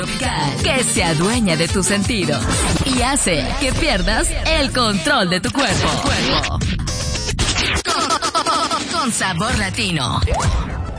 tropical que se adueña de tus sentidos y hace que pierdas el control de tu cuerpo. Con sabor latino.